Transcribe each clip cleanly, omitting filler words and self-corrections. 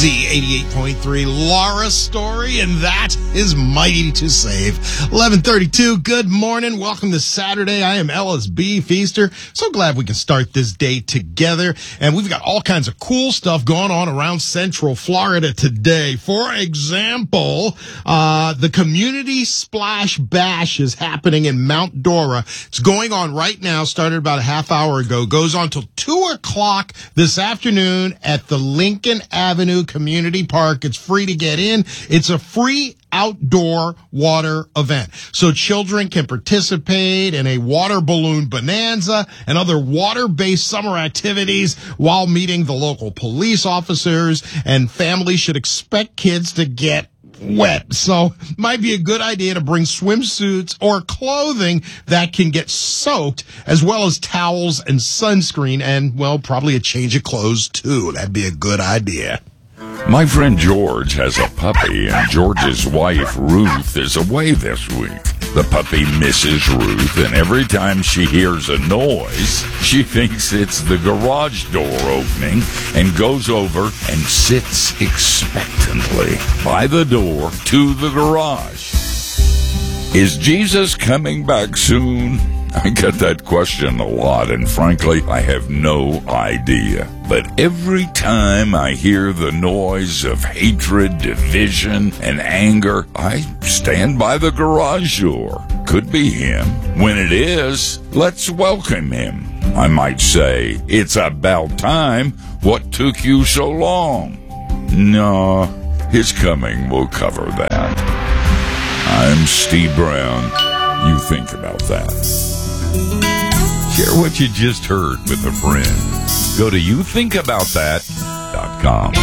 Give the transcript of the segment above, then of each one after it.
Z88.3, Laura Story, and that is Mighty to Save. 11:32, good morning. Welcome to Saturday. I am Ellis B. Feaster. So glad we can start this day together. And we've got all kinds of cool stuff going on around Central Florida today. For example, the Community Splash Bash is happening in Mount Dora. It's going on right now, started about a half hour ago, goes on till 2 o'clock this afternoon at the Lincoln Avenue Community Park. It's free to get in. It's a free outdoor water event. So children can participate in a water balloon bonanza and other water-based summer activities while meeting the local police officers, and families should expect kids to get wet. So might be a good idea to bring swimsuits or clothing that can get soaked, as well as towels and sunscreen, and, well, probably a change of clothes too. That'd be a good idea. My friend George has a puppy, and George's wife, Ruth, is away this week. The puppy misses Ruth, and every time she hears a noise, she thinks it's the garage door opening and goes over and sits expectantly by the door to the garage. Is Jesus coming back soon? I get that question a lot, and frankly, I have no idea. But every time I hear the noise of hatred, division, and anger, I stand by the garage door. Could be him. When it is, let's welcome him. I might say, it's about time. What took you so long? No, his coming will cover that. I'm Steve Brown. You think about that. Share what you just heard with a friend. Go to youthinkaboutthat.com.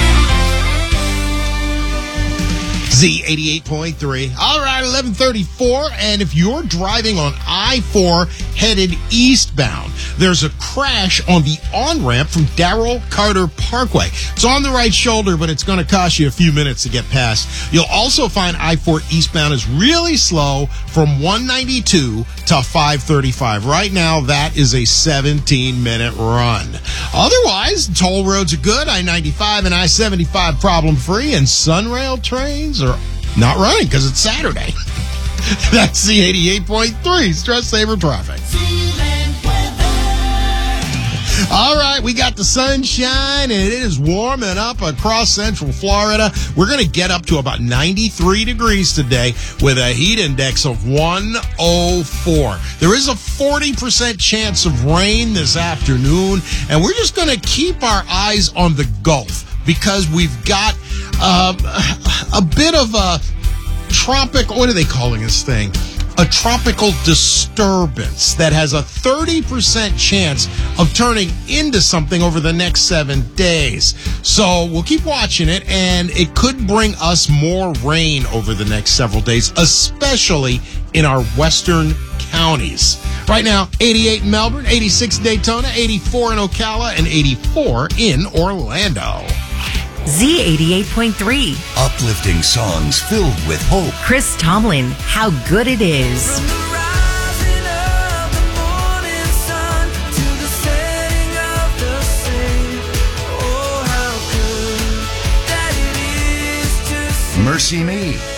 Z88.3. All right, 11:34, and if you're driving on I-4 headed eastbound, there's a crash on the on-ramp from Darrell Carter Parkway. It's on the right shoulder, but it's going to cost you a few minutes to get past. You'll also find I-4 eastbound is really slow from 192 to 535. Right now, that is a 17-minute run. Otherwise, toll roads are good. I-95 and I-75 problem-free, and Sunrail trains are not running because it's Saturday. That's the 88.3 Stress Saver Traffic. All right, we got the sunshine, and it is warming up across Central Florida. We're going to get up to about 93 degrees today with a heat index of 104. There is a 40% chance of rain this afternoon, and we're just going to keep our eyes on the Gulf because we've got a bit of a what are they calling this thing? A tropical disturbance that has a 30% chance of turning into something over the next 7 days. So we'll keep watching it, and it could bring us more rain over the next several days, especially in our western counties. Right now, 88 in Melbourne, 86 in Daytona, 84 in Ocala, and 84 in Orlando. Z88.3. Uplifting songs filled with hope. Chris Tomlin, How Good It Is. Mercy Me.